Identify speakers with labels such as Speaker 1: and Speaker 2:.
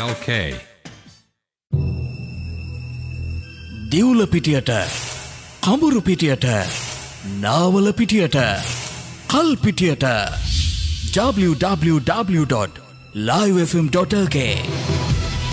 Speaker 1: LK.
Speaker 2: දිවුල පිටියට, කඹුරු පිටියට, Nawala පිටියට, කල් පිටියට www.livefm.lk